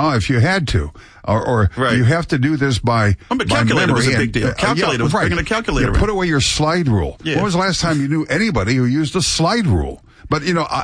now if you had to. Or Right. you have to do this by calculator was a memory big deal. Calculator was bringing a calculator Put in. away your slide rule. Yeah. When was the last time you knew anybody who used a slide rule? But,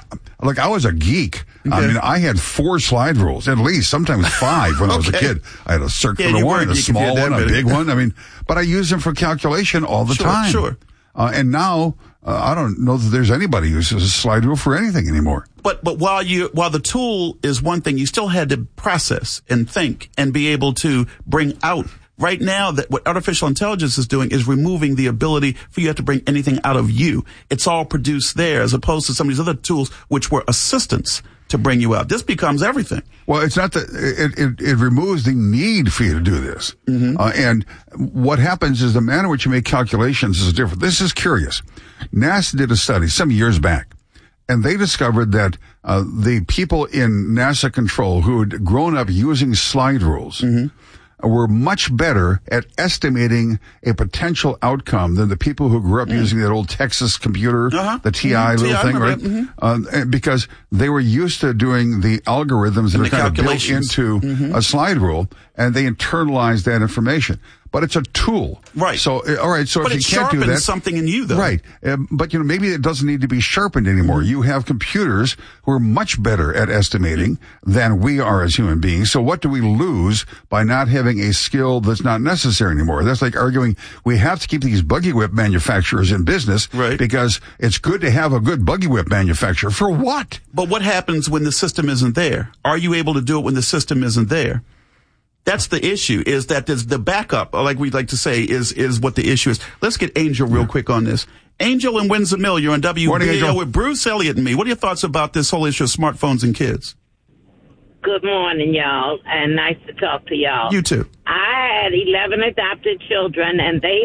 I was a geek. I Okay. mean, I had 4 slide rules, at least, sometimes 5 when I was a Okay. kid. I had a circular you were one, a a geek if you small had that one, a many. big one. I mean, but I use them for calculation all the time. Sure. And now, I don't know that there's anybody who uses a slide rule for anything anymore. But while the tool is one thing, you still had to process and think and be able to bring out. Right now, that what artificial intelligence is doing is removing the ability for you to bring anything out of you. It's all produced there, as opposed to some of these other tools which were assistants to bring you out. This becomes everything. Well, it's not that it removes the need for you to do this. And what happens is the manner in which you make calculations is different. This is curious. NASA did a study some years back, and they discovered that the people in NASA control who had grown up using slide rules were much better at estimating a potential outcome than the people who grew up using that old Texas computer, the TI little thing, right? Because they were used to doing the algorithms that are kind of built into a slide rule, and they internalized that information. But it's a tool. Right. So, all right, so But if it you can't do sharpens that. something in you, though. Right. But, maybe it doesn't need to be sharpened anymore. You have computers who are much better at estimating than we are as human beings. So what do we lose by not having a skill that's not necessary anymore? That's like arguing we have to keep these buggy whip manufacturers in business because it's good to have a good buggy whip manufacturer. For what? But what happens when the system isn't there? Are you able to do it when the system isn't there? That's the issue, is that there's the backup, like we'd like to say, is what the issue is. Let's get Angel real quick on this. Angel in Windsor Mill, you're on WBAL with Bruce Elliott and me. What are your thoughts about this whole issue of smartphones and kids? Good morning, y'all, and nice to talk to y'all. You too. I had 11 adopted children, and they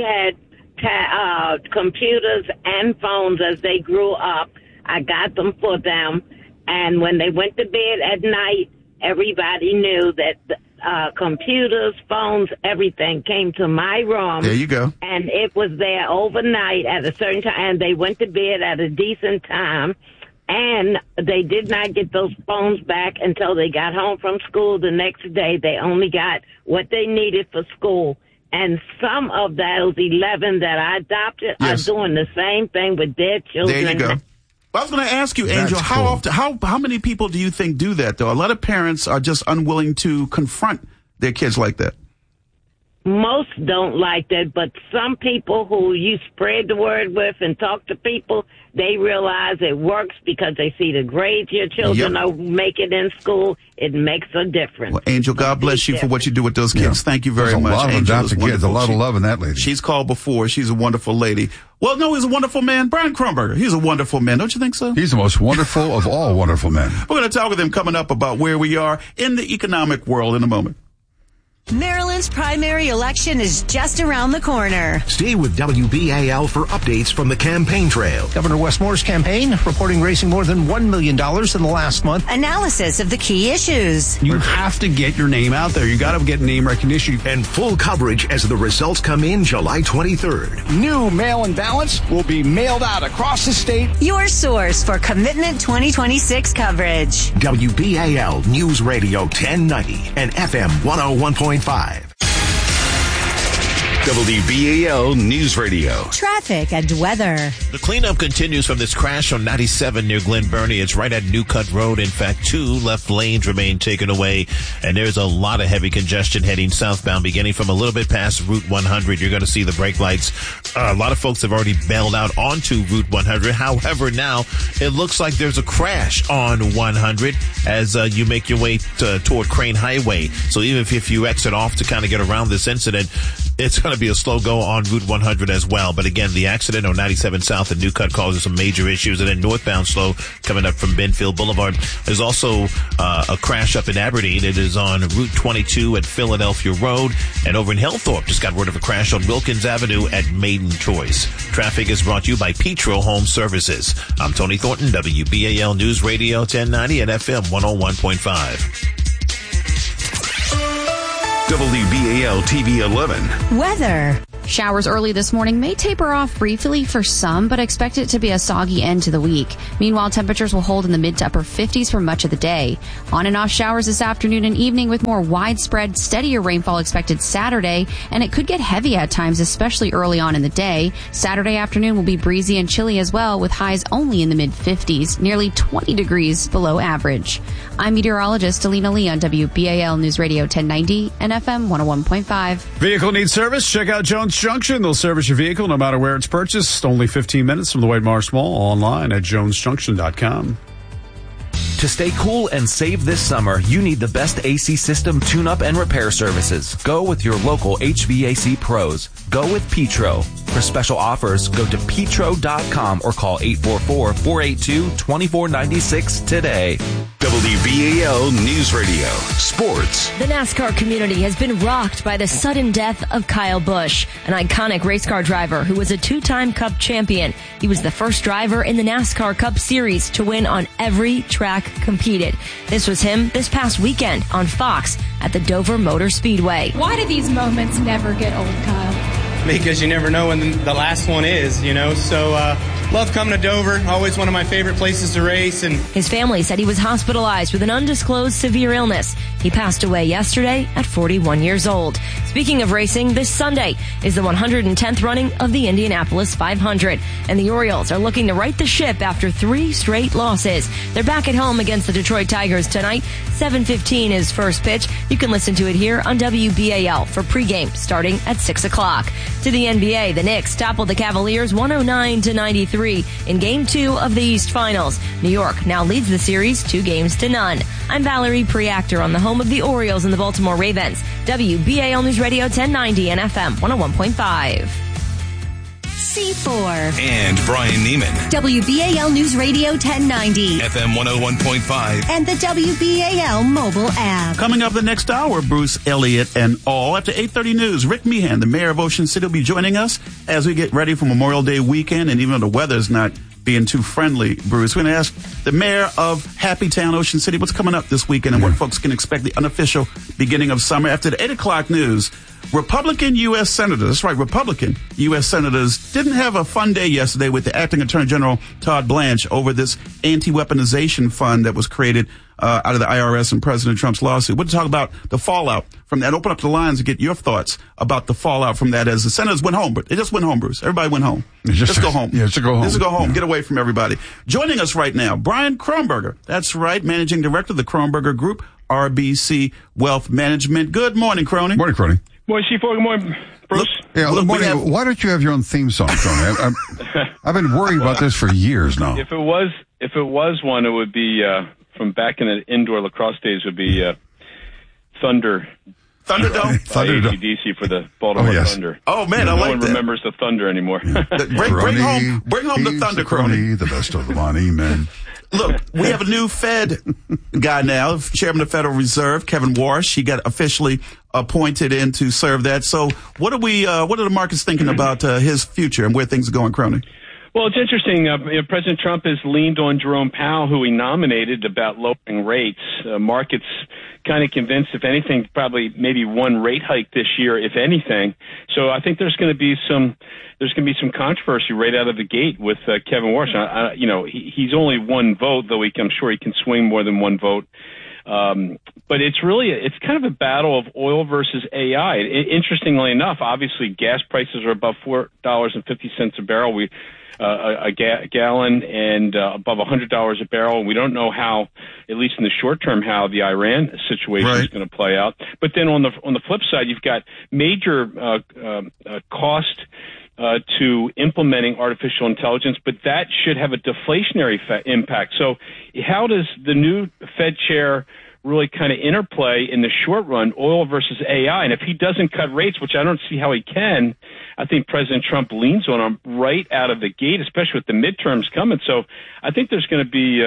had computers and phones as they grew up. I got them for them, and when they went to bed at night, everybody knew that computers, phones, everything came to my room. There you go. And it was there overnight at a certain time, and they went to bed at a decent time. And they did not get those phones back until they got home from school the next day. They only got what they needed for school. And some of those 11 that I adopted are doing the same thing with their children. There you go. I was going to ask you, Angel, how often, how many people do you think do that, though? A lot of parents are just unwilling to confront their kids like that. Most don't like that, but some people who you spread the word with and talk to people, they realize it works because they see the grades your children are making in school. It makes a difference. Well, Angel, God bless you for what you do with those kids. Thank you very much. There's a lot of adopted kids, a lot of love in that lady. She's called before. She's a wonderful lady. Well, no, he's a wonderful man. Brian Krumberger, he's a wonderful man. Don't you think so? He's the most wonderful of all wonderful men. We're going to talk with him coming up about where we are in the economic world in a moment. Maryland's primary election is just around the corner. Stay with WBAL for updates from the campaign trail. Governor Wes Moore's campaign reporting raising more than $1 million in the last month. Analysis of the key issues. You have to get your name out there. You got to get name recognition. And full coverage as the results come in July 23rd. New mail-in ballots will be mailed out across the state. Your source for Commitment 2026 coverage. WBAL News Radio 1090 and FM 101.5. WBAL News Radio. Traffic and weather. The cleanup continues from this crash on 97 near Glen Burnie. It's right at New Cut Road. In fact, 2 left lanes remain taken away, and there's a lot of heavy congestion heading southbound, beginning from a little bit past Route 100. You're going to see the brake lights. A lot of folks have already bailed out onto Route 100. However, now it looks like there's a crash on 100 as you make your way toward Crane Highway. So even if you exit off to kind of get around this incident, it's going to be a slow go on Route 100 as well. But again, the accident on 97 South at New Cut causes some major issues. And then northbound slow coming up from Benfield Boulevard. There's also a crash up in Aberdeen. It is on Route 22 at Philadelphia Road. And over in Hillthorpe, just got word of a crash on Wilkins Avenue at Maiden Choice. Traffic is brought to you by Petro Home Services. I'm Tony Thornton, WBAL News Radio 1090 and FM 101.5. WBAL TV 11. Weather. Showers early this morning may taper off briefly for some, but expect it to be a soggy end to the week. Meanwhile, temperatures will hold in the mid to upper 50s for much of the day. On and off showers this afternoon and evening with more widespread, steadier rainfall expected Saturday, and it could get heavy at times, especially early on in the day. Saturday afternoon will be breezy and chilly as well, with highs only in the mid 50s, nearly 20 degrees below average. I'm meteorologist Alina Lee on WBAL News Radio 1090 and FM 101.5. Vehicle needs service? Check out Jones Junction. They'll service your vehicle no matter where it's purchased. Only 15 minutes from the White Marsh Mall. Online at jonesjunction.com. To stay cool and save this summer, you need the best AC system tune-up and repair services. Go with your local HVAC pros. Go with Petro. For special offers, go to petro.com or call 844-482-2496 today. WBAL News Radio. Sports. The NASCAR community has been rocked by the sudden death of Kyle Busch, an iconic race car driver who was a two-time Cup champion. He was the first driver in the NASCAR Cup Series to win on every track competed. This was him this past weekend on Fox at the Dover Motor Speedway. Why do these moments never get old, Kyle? Because you never know when the last one is, you know. So love coming to Dover. Always one of my favorite places to race. And his family said he was hospitalized with an undisclosed severe illness. He passed away yesterday at 41 years old. Speaking of racing, this Sunday is the 110th running of the Indianapolis 500. And the Orioles are looking to right the ship after 3 straight losses. They're back at home against the Detroit Tigers tonight. 7:15 is first pitch. You can listen to it here on WBAL for pregame starting at 6 o'clock. To the NBA, the Knicks toppled the Cavaliers 109-93 in Game 2 of the East Finals. New York now leads the series 2-0. I'm Valerie Preactor on the home of the Orioles and the Baltimore Ravens. WBAL News Radio 1090 and FM 101.5. C4. And Brian Neiman. WBAL News Radio 1090. FM 101.5. And the WBAL mobile app. Coming up the next hour, Bruce Elliott and all. After 8:30 news, Rick Meehan, the mayor of Ocean City, will be joining us as we get ready for Memorial Day weekend. And even though the weather's not being too friendly, Bruce, we're going to ask the mayor of Happy Town, Ocean City, what's coming up this weekend and what folks can expect the unofficial beginning of summer. After the 8 o'clock news, Republican U.S. Senators, that's right, Republican U.S. Senators didn't have a fun day yesterday with the acting Attorney General Todd Blanche over this anti-weaponization fund that was created out of the IRS and President Trump's lawsuit. We'll talk about the fallout from that. Open up the lines and get your thoughts about the fallout from that as the senators went home. But they just went home, Bruce. Everybody went home. Just go home. Yeah, just go home. Just go home. Yeah. Get away from everybody. Joining us right now, Brian Kronberger. That's right, Managing Director of the Kronberger Group, RBC Wealth Management. Good morning, Crony. Morning, Crony. Morning, C4. Good morning, Bruce. Good morning. Why don't you have your own theme song, Crony? I've been worried about this for years now. If it was one, it would be from back in the indoor lacrosse days. Would be Thunderdome. AC/DC for the Baltimore Thunder. Oh man, no I like one that. remembers the Thunder anymore. bring home the Thunder, Crony. The best of the money men. Look, we have a new Fed guy now, Chairman of the Federal Reserve, Kevin Warsh. He got officially appointed in to serve that. So what are the markets thinking about his future and where things are going, Crony? Well, it's interesting. President Trump has leaned on Jerome Powell, who he nominated, about lowering rates. Markets kind of convinced, if anything, probably maybe one rate hike this year, if anything. So I think there's going to be some controversy right out of the gate with Kevin Warsh. He's only one vote, though I'm sure he can swing more than one vote. But it's kind of a battle of oil versus AI. Interestingly enough, obviously gas prices are above $4.50 a barrel. A gallon and above $100 a barrel. We don't know how, at least in the short term, how the Iran situation is going to play out. But then on the flip side, you've got major cost to implementing artificial intelligence, but that should have a deflationary impact. So how does the new Fed chair really kind of interplay in the short run, oil versus AI? And if he doesn't cut rates, which I don't see how he can, I think President Trump leans on him right out of the gate, especially with the midterms coming. So I think there's going to be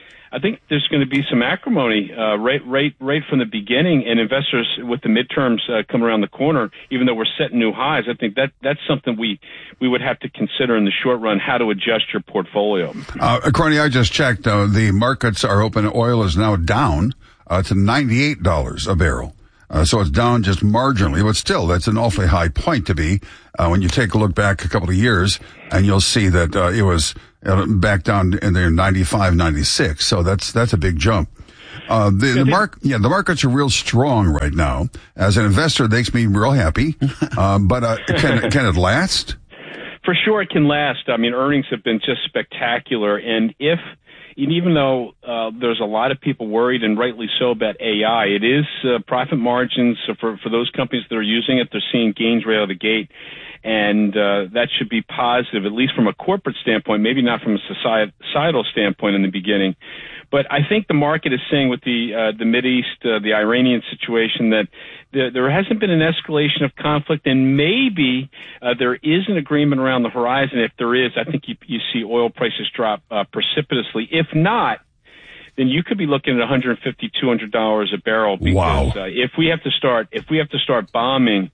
some acrimony right from the beginning, and investors with the midterms come around the corner, even though we're setting new highs. I think that's something we would have to consider in the short run, how to adjust your portfolio. Crony, I just checked. The markets are open. Oil is now down to $98 a barrel. So it's down just marginally, but still, that's an awfully high point to be. When you take a look back a couple of years, and you'll see that it was back down in the 95, 96. So that's a big jump. The markets are real strong right now. As an investor, it makes me real happy. But can it last? For sure, it can last. I mean, earnings have been just spectacular, and even though there's a lot of people worried, and rightly so, about AI, it is profit margins for those companies that are using it. They're seeing gains right out of the gate, and that should be positive, at least from a corporate standpoint, maybe not from a societal standpoint in the beginning. But I think the market is saying with the Mideast, the Iranian situation, that there hasn't been an escalation of conflict, and maybe there is an agreement around the horizon. If there is, I think you see oil prices drop precipitously. If not, then you could be looking at $150, $200 a barrel. Because if we have to start bombing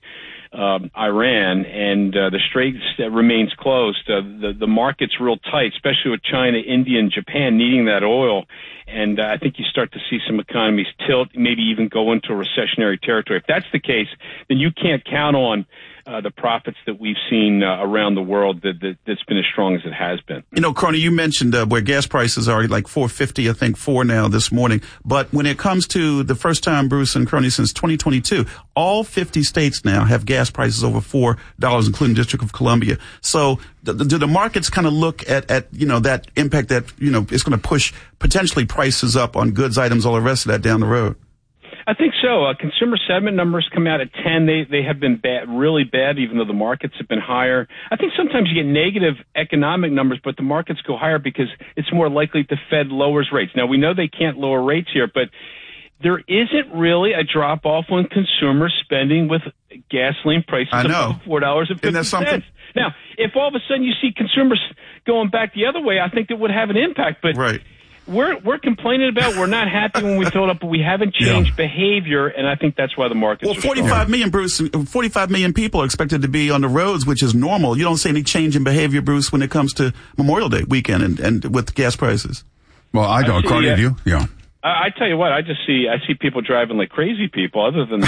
Iran, and the Strait remains closed, the market's real tight, especially with China, India, and Japan needing that oil. And I think you start to see some economies tilt, maybe even go into a recessionary territory. If that's the case, then you can't count on the profits that we've seen around the world that's been as strong as it has been. You know, Crony, you mentioned where gas prices are like $4.50, I think, $4 now this morning. But when it comes to the first time, Bruce and Crony, since 2022, all 50 states now have gas prices over $4, including the District of Columbia. So do the markets kind of look at that impact that, it's going to push potentially prices up on goods, items, all the rest of that down the road? I think so. Consumer sentiment numbers come out at 10. They have been bad, really bad, even though the markets have been higher. I think sometimes you get negative economic numbers, but the markets go higher because it's more likely the Fed lowers rates. Now, we know they can't lower rates here, but there isn't really a drop-off on consumer spending with gasoline prices above $4.50. Now, if all of a sudden you see consumers going back the other way, I think that would have an impact. But we're complaining about, we're not happy when we fill it up, but we haven't changed behavior, and I think that's why the markets are 45 million, Bruce, 45 million people are expected to be on the roads, which is normal. You don't see any change in behavior, Bruce, when it comes to Memorial Day weekend and with gas prices. Well, I don't. Crony, do you? Yeah. I tell you what, I see people driving like crazy people. Other than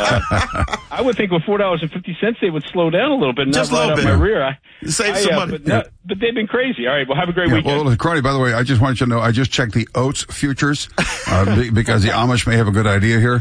that, I would think with $4.50 they would slow down a little bit, and not right up my rear. Save some money. But they've been crazy. All right, well, have a great weekend. Well, Crony, by the way, I just wanted you to know, I just checked the oats futures because the Amish may have a good idea here,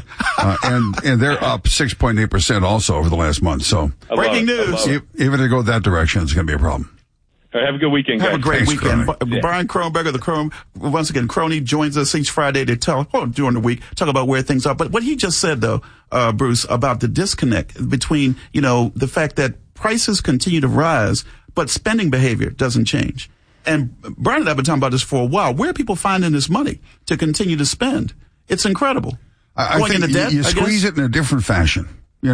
and they're up 6.8% also over the last month. So breaking news. Even if they go that direction, it's going to be a problem. Have a good weekend, guys. Have a great weekend. Crony. Brian Kronberger, once again, Crony joins us each Friday to during the week, talk about where things are. But what he just said, though, Bruce, about the disconnect between, the fact that prices continue to rise, but spending behavior doesn't change. And Brian and I have been talking about this for a while. Where are people finding this money to continue to spend? It's incredible. I think into debt, you squeeze it in a different fashion.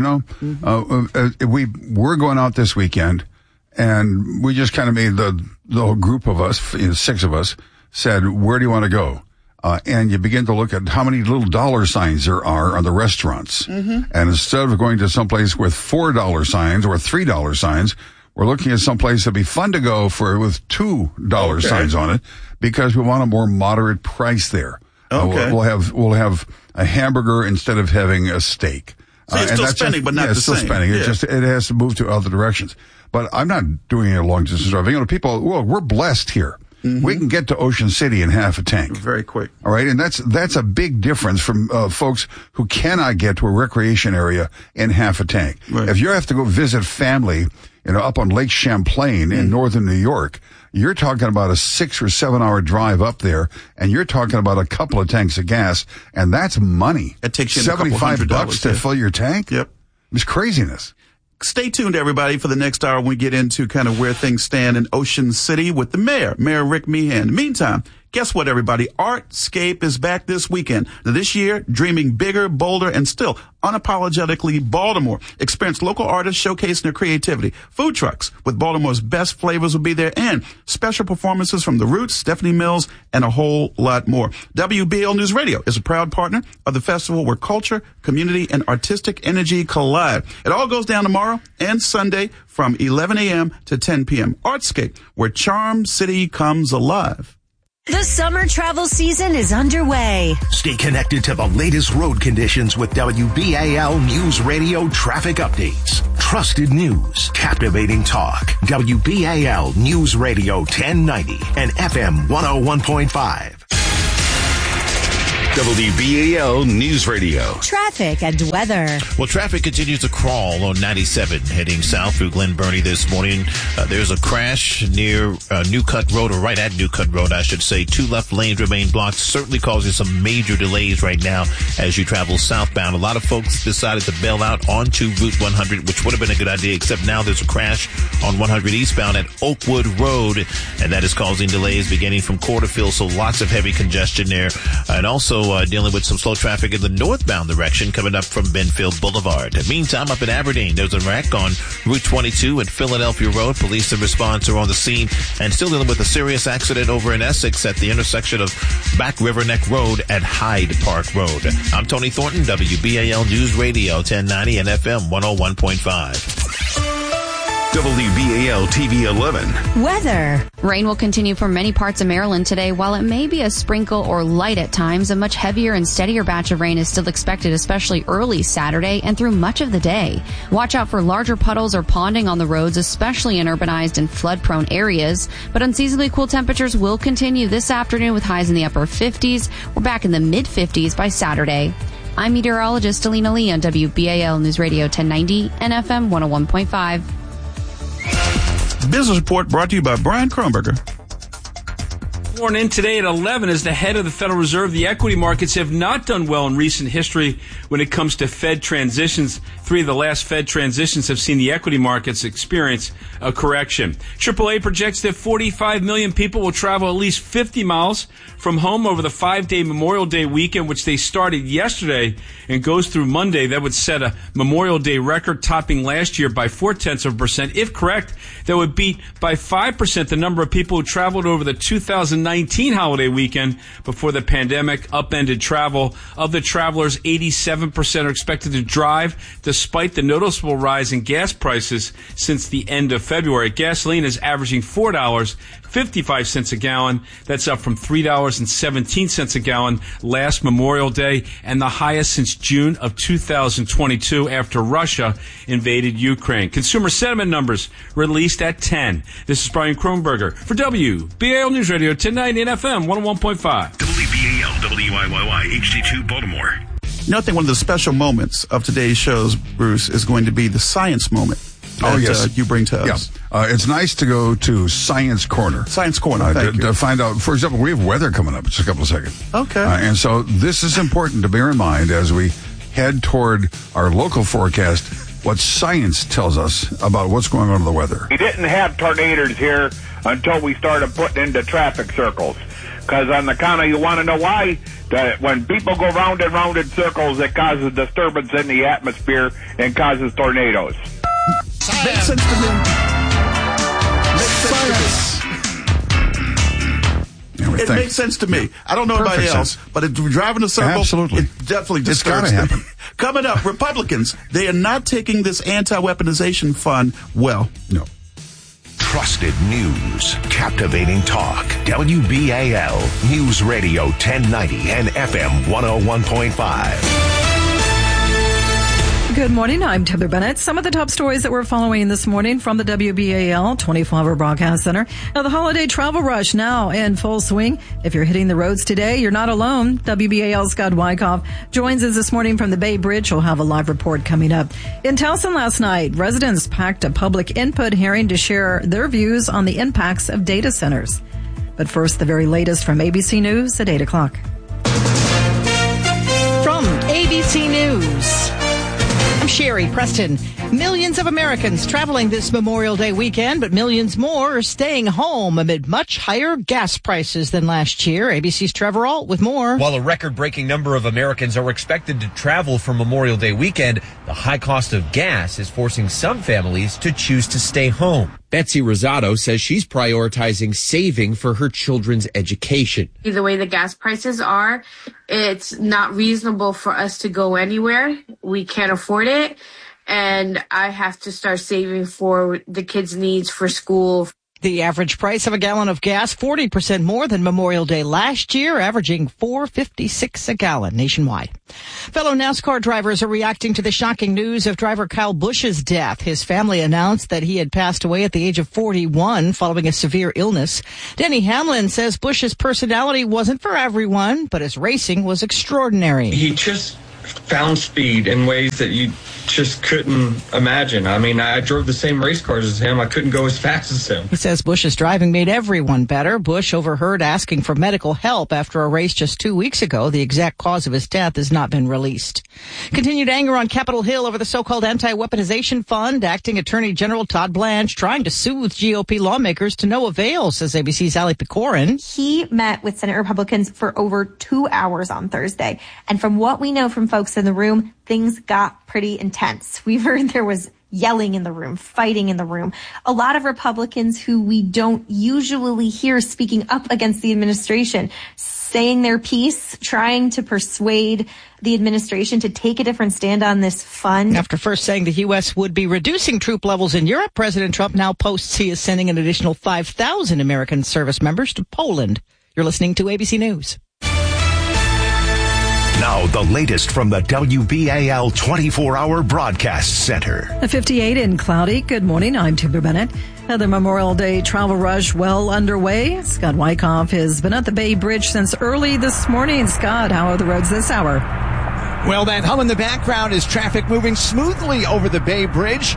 Mm-hmm. We're going out this weekend. And we just kind of made the whole group of us, 6 of us, said, where do you want to go? And you begin to look at how many little dollar signs there are on the restaurants. Mm-hmm. And instead of going to someplace with $4 signs or $3 signs, we're looking at someplace that'd be fun to go with $2 signs on it, because we want a more moderate price there. Okay. We'll have a hamburger instead of having a steak. So it's still spending, but not the same. It's still spending. It has to move to other directions. But I'm not doing any long distance driving. We're blessed here. Mm-hmm. We can get to Ocean City in half a tank. Very quick. All right. And that's a big difference from folks who cannot get to a recreation area in half a tank. Right. If you have to go visit family, up on Lake Champlain in northern New York, you're talking about a 6 or 7 hour drive up there, and you're talking about a couple of tanks of gas, and that's money. It takes you $75 to fill your tank? Yep. It's craziness. Stay tuned, everybody, for the next hour when we get into kind of where things stand in Ocean City with the Mayor Rick Meehan. Meantime, guess what, everybody? Artscape is back this weekend. Now, this year, dreaming bigger, bolder, and still unapologetically Baltimore. Experience local artists showcasing their creativity. Food trucks with Baltimore's best flavors will be there, and special performances from The Roots, Stephanie Mills, and a whole lot more. WBL News Radio is a proud partner of the festival where culture, community, and artistic energy collide. It all goes down tomorrow and Sunday from 11 a.m. to 10 p.m. Artscape, where Charm City comes alive. The summer travel season is underway. Stay connected to the latest road conditions with WBAL News Radio traffic updates. Trusted news, captivating talk. WBAL News Radio 1090 and FM 101.5. WBAL News Radio. Traffic and weather. Well, traffic continues to crawl on 97 heading south through Glen Burnie this morning. There's a crash near New Cut Road, or right at New Cut Road, I should say. 2 left lanes remain blocked, certainly causing some major delays right now as you travel southbound. A lot of folks decided to bail out onto Route 100, which would have been a good idea, except now there's a crash on 100 eastbound at Oakwood Road, and that is causing delays beginning from Quarterfield, so lots of heavy congestion there. And also dealing with some slow traffic in the northbound direction coming up from Benfield Boulevard. Meantime, up in Aberdeen, there's a wreck on Route 22 at Philadelphia Road. Police and response are on the scene and still dealing with a serious accident over in Essex at the intersection of Back River Neck Road at Hyde Park Road. I'm Tony Thornton, WBAL News Radio 1090 and FM 101.5. WBAL TV 11. Weather. Rain will continue for many parts of Maryland today. While it may be a sprinkle or light at times, a much heavier and steadier batch of rain is still expected, especially early Saturday and through much of the day. Watch out for larger puddles or ponding on the roads, especially in urbanized and flood-prone areas. But unseasonably cool temperatures will continue this afternoon with highs in the upper 50s. We're back in the mid-50s by Saturday. I'm meteorologist Alina Lee on WBAL News Radio 1090 and FM 101.5. Business Report brought to you by Brian Kronberger. Sworn in today at 11 as the head of the Federal Reserve. The equity markets have not done well in recent history when it comes to Fed transitions. 3 of the last Fed transitions have seen the equity markets experience a correction. AAA projects that 45 million people will travel at least 50 miles from home over the 5-day Memorial Day weekend, which they started yesterday and goes through Monday. That would set a Memorial Day record, topping last year by 0.4%. If correct, that would beat by 5% the number of people who traveled over the 2019 holiday weekend before the pandemic upended travel. Of the travelers, 87% are expected to drive, despite the noticeable rise in gas prices since the end of February. Gasoline is averaging $4.55 a gallon. That's up from $3.17 a gallon last Memorial Day, and the highest since June of 2022 after Russia invaded Ukraine. Consumer sentiment numbers released at 10. This is Brian Kronberger for WBAL News Radio 1090 and FM 101.5. WBAL WIYY HD2 Baltimore. You know, I think one of the special moments of today's shows, Bruce, is going to be the science moment that you bring to us. Yeah. It's nice to go to Science Corner. Science Corner, thank you. To find out, for example, we have weather coming up in just a couple of seconds. Okay. And so this is important to bear in mind as we head toward our local forecast, what science tells us about what's going on in the weather. We didn't have tornadoes here until we started putting into traffic circles. Because on the count of, you want to know why? That when people go round and round in circles, it causes disturbance in the atmosphere and causes tornadoes. Makes sense to me. It makes sense to me. I don't know anybody else, but if you're driving a circle, absolutely, it definitely disturbs it's me. Coming up, Republicans, they are not taking this anti-weaponization fund well. No. Trusted news, captivating talk. WBAL News Radio 1090 and FM 101.5. Good morning. I'm Heather Bennett. Some of the top stories that we're following this morning from the WBAL 24-hour broadcast center. Now, the holiday travel rush now in full swing. If you're hitting the roads today, you're not alone. WBAL's Scott Wyckoff joins us this morning from the Bay Bridge. He'll have a live report coming up. In Towson last night, residents packed a public input hearing to share their views on the impacts of data centers. But first, the very latest from ABC News at 8 o'clock. From ABC News, I'm Sherry Preston. Millions of Americans traveling this Memorial Day weekend, but millions more are staying home amid much higher gas prices than last year. ABC's Trevor Ault with more. While a record-breaking number of Americans are expected to travel for Memorial Day weekend, the high cost of gas is forcing some families to choose to stay home. Betsy Rosado says she's prioritizing saving for her children's education. The way the gas prices are, it's not reasonable for us to go anywhere. We can't afford it. And I have to start saving for the kids' needs for school. The average price of a gallon of gas, 40% more than Memorial Day last year, averaging $4.56 a gallon nationwide. Fellow NASCAR drivers are reacting to the shocking news of driver Kyle Busch's death. His family announced that he had passed away at the age of 41 following a severe illness. Denny Hamlin says Busch's personality wasn't for everyone, but his racing was extraordinary. He just found speed in ways that you just couldn't imagine. I mean, I drove the same race cars as him. I couldn't go as fast as him. He says Busch's driving made everyone better. Busch overheard asking for medical help after a race just 2 weeks ago. The exact cause of his death has not been released. Continued anger on Capitol Hill over the so-called anti-weaponization fund. Acting Attorney General Todd Blanche trying to soothe GOP lawmakers to no avail, says ABC's Allie Pecorin. He met with Senate Republicans for over 2 hours on Thursday. And from what we know from folks in the room, things got pretty intense. We've heard there was yelling in the room, fighting in the room. A lot of Republicans who we don't usually hear speaking up against the administration, saying their piece, trying to persuade the administration to take a different stand on this fund. After first saying the U.S. would be reducing troop levels in Europe, President Trump now posts he is sending an additional 5,000 American service members to Poland. You're listening to ABC News. Now, the latest from the WBAL 24-hour broadcast center. A 58 and cloudy. Good morning. I'm Timber Bennett. The Memorial Day travel rush well underway. Scott Wyckoff has been at the Bay Bridge since early this morning. Scott, how are the roads this hour? Well, that hum in the background is traffic moving smoothly over the Bay Bridge.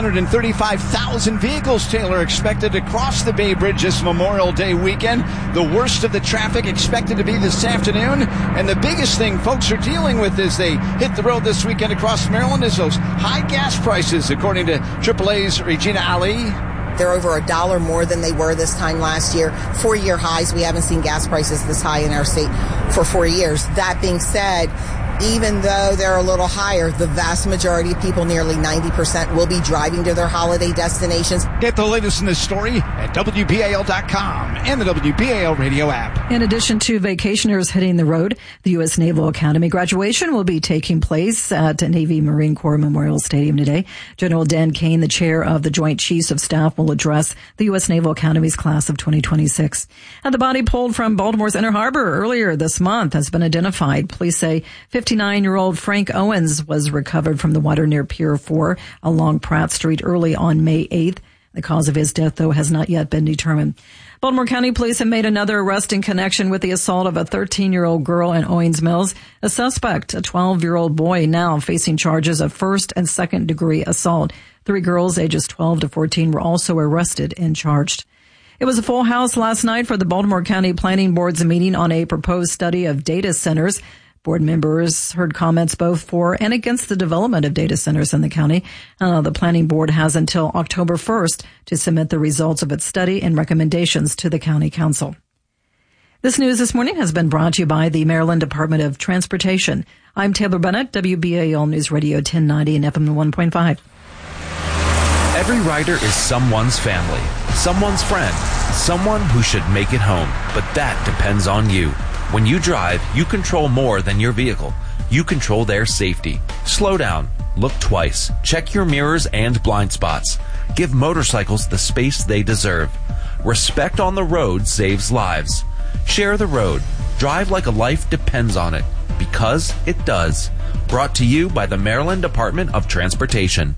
335,000 vehicles, Taylor, expected to cross the Bay Bridge this Memorial Day weekend. The worst of the traffic expected to be this afternoon. And the biggest thing folks are dealing with as they hit the road this weekend across Maryland is those high gas prices, according to AAA's Regina Ali. They're over $1 more than they were this time last year. 4-year highs. We haven't seen gas prices this high in our state for 4 years. That being said, even though they're a little higher, the vast majority of people, nearly 90%, will be driving to their holiday destinations. Get the latest in this story at WBAL.com and the WBAL radio app. In addition to vacationers hitting the road, the U.S. Naval Academy graduation will be taking place at Navy Marine Corps Memorial Stadium today. General Dan Kane, the chair of the Joint Chiefs of Staff, will address the U.S. Naval Academy's class of 2026. And the body pulled from Baltimore's Inner Harbor earlier this month has been identified. Police say 59-year-old Frank Owens was recovered from the water near Pier 4 along Pratt Street early on May 8th. The cause of his death, though, has not yet been determined. Baltimore County Police have made another arrest in connection with the assault of a 13-year-old girl in Owings Mills. A suspect, a 12-year-old boy, now facing charges of first and second-degree assault. 3 girls ages 12 to 14 were also arrested and charged. It was a full house last night for the Baltimore County Planning Board's meeting on a proposed study of data centers. Board members heard comments both for and against the development of data centers in the county. The planning board has until October 1st to submit the results of its study and recommendations to the county council. This news this morning has been brought to you by the Maryland Department of Transportation. I'm Taylor Bennett, WBAL News Radio 1090 and FM 1.5. Every rider is someone's family, someone's friend, someone who should make it home. But that depends on you. When you drive, you control more than your vehicle. You control their safety. Slow down. Look twice. Check your mirrors and blind spots. Give motorcycles the space they deserve. Respect on the road saves lives. Share the road. Drive like a life depends on it. Because it does. Brought to you by the Maryland Department of Transportation.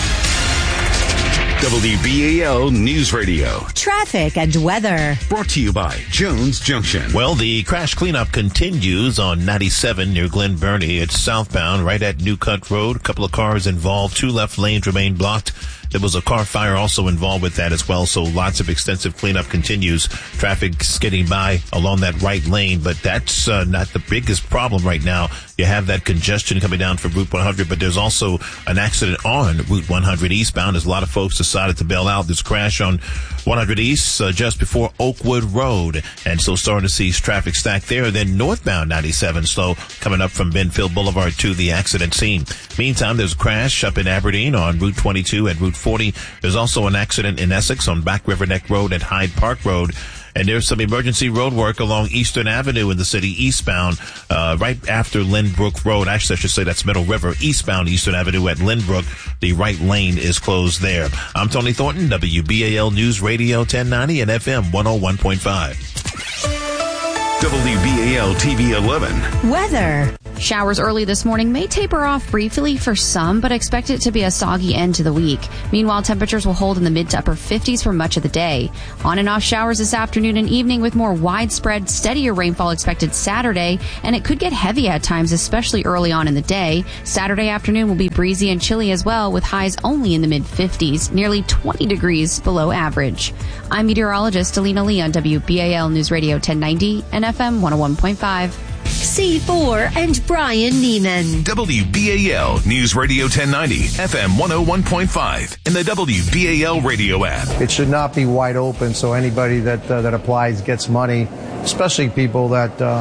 WBAL News Radio. Traffic and weather. Brought to you by Jones Junction. Well, the crash cleanup continues on 97 near Glen Burnie. It's southbound right at New Cut Road. A couple of cars involved. 2 left lanes remain blocked. There was a car fire also involved with that as well, so lots of extensive cleanup continues. Traffic's getting by along that right lane, but that's not the biggest problem right now. You have that congestion coming down from Route 100, but there's also an accident on Route 100 eastbound as a lot of folks decided to bail out. This crash on 100 East just before Oakwood Road, and so starting to see traffic stacked there. Then northbound 97 slow coming up from Benfield Boulevard to the accident scene. Meantime, there's a crash up in Aberdeen on Route 22 and Route 40. There's also an accident in Essex on Back River Neck Road and Hyde Park Road. And there's some emergency road work along Eastern Avenue in the city eastbound, right after Lynbrook Road. Actually, I should say that's Middle River, eastbound Eastern Avenue at Lynbrook. The right lane is closed there. I'm Tony Thornton, WBAL News Radio 1090 and FM 101.5. WBAL TV 11. Weather. Showers early this morning may taper off briefly for some, but expect it to be a soggy end to the week. Meanwhile, temperatures will hold in the mid to upper 50s for much of the day. On and off showers this afternoon and evening with more widespread, steadier rainfall expected Saturday, and it could get heavy at times, especially early on in the day. Saturday afternoon will be breezy and chilly as well, with highs only in the mid 50s, nearly 20 degrees below average. I'm meteorologist Alina Lee on WBAL News Radio 1090 and FM 101.5. C4 and Brian Neiman. WBAL News Radio 1090, FM 101.5, and the WBAL radio app. It should not be wide open, so anybody that applies gets money, especially people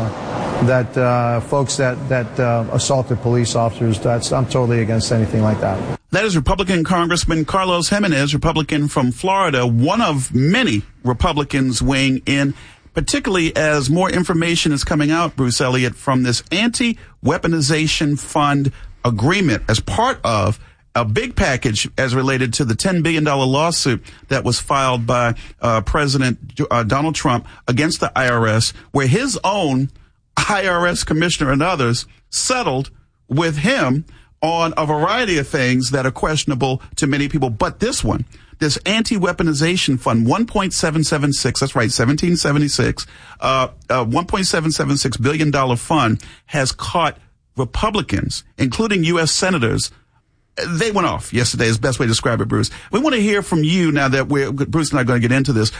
folks that assaulted police officers. I'm totally against anything like that. That is Republican Congressman Carlos Jimenez, Republican from Florida, one of many Republicans weighing in, particularly as more information is coming out, Bruce Elliott, from this anti-weaponization fund agreement as part of a big package as related to the $10 billion lawsuit that was filed by President Donald Trump against the IRS, where his own IRS commissioner and others settled with him on a variety of things that are questionable to many people. But this one, this anti-weaponization fund, 1.776, that's right, 1776, $1.776 billion fund has caught Republicans, including U.S. senators. They went off yesterday is the best way to describe it, Bruce. We want to hear from you now that Bruce and I are going to get into this.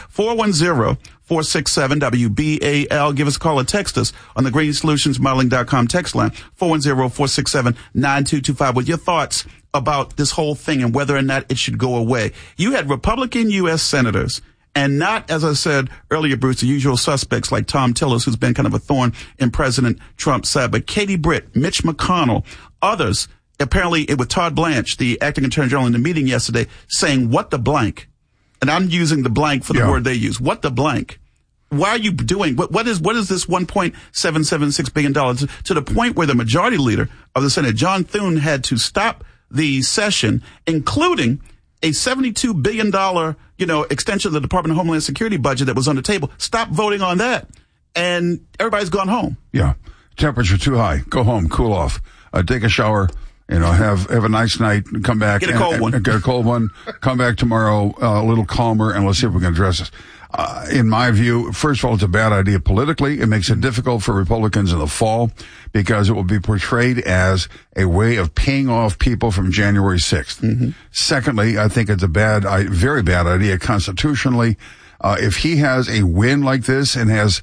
410-467-WBAL. Give us a call or text us on the GreenSolutionsModeling.com text line, 410-467-9225, with your thoughts about this whole thing and whether or not it should go away. You had Republican U.S. senators, and not, as I said earlier, Bruce, the usual suspects like Tom Tillis, who's been kind of a thorn in President Trump's side, but Katie Britt, Mitch McConnell, others. Apparently, with Todd Blanche, the acting attorney general, in the meeting yesterday, saying, what the blank? And I'm using the blank for the word they use. What the blank? Why are you doing, what is this $1.776 billion to the point where the majority leader of the Senate, John Thune, had to stop the session, including a $72 billion, extension of the Department of Homeland Security budget that was on the table. Stop voting on that. And everybody's gone home. Yeah. Temperature too high. Go home, cool off, take a shower. Have a nice night, come back. Get a cold one. Get a cold one, come back tomorrow a little calmer, and let's see if we can address this. In my view, first of all, it's a bad idea politically. It makes it difficult for Republicans in the fall because it will be portrayed as a way of paying off people from January 6th. Mm-hmm. Secondly, I think it's a very bad idea constitutionally. If he has a win like this and has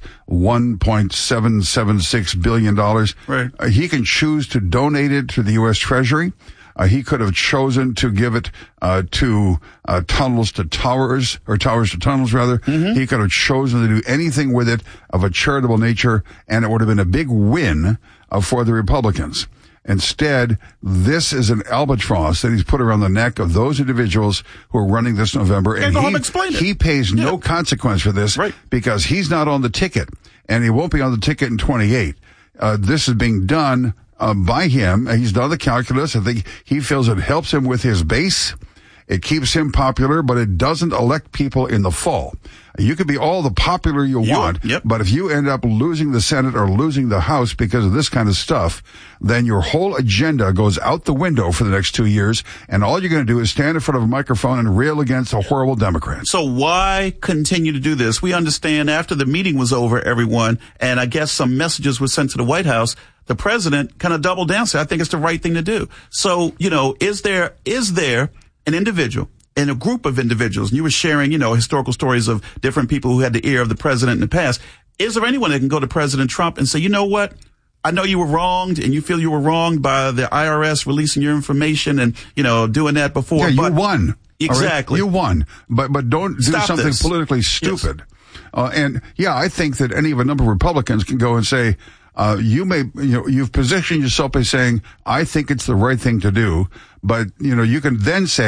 $1.776 billion, right, he can choose to donate it to the U.S. Treasury. He could have chosen to give it to tunnels to towers, or towers to tunnels, rather. Mm-hmm. He could have chosen to do anything with it of a charitable nature, and it would have been a big win for the Republicans. Instead, this is an albatross that he's put around the neck of those individuals who are running this November. And he pays no consequence for this, right, because he's not on the ticket, and he won't be on the ticket in 28. This is being done by him. He's done the calculus. I think he feels it helps him with his base. It keeps him popular, but it doesn't elect people in the fall. You could be all the popular you want, but if you end up losing the Senate or losing the House because of this kind of stuff, then your whole agenda goes out the window for the next 2 years, and all you're going to do is stand in front of a microphone and rail against a horrible Democrat. So why continue to do this? We understand after the meeting was over, everyone, and I guess some messages were sent to the White House, the president kind of doubled down, said, I think it's the right thing to do. So, is there an individual and a group of individuals, and you were sharing, historical stories of different people who had the ear of the president in the past. Is there anyone that can go to President Trump and say, you know what? I know you were wronged and you feel you were wronged by the IRS releasing your information and, doing that before. Yeah, but you won. Exactly. Right? You won. But don't do something this. Politically stupid. Yes. I think that any of a number of Republicans can go and say, you've positioned yourself by saying, I think it's the right thing to do. But, you can then say,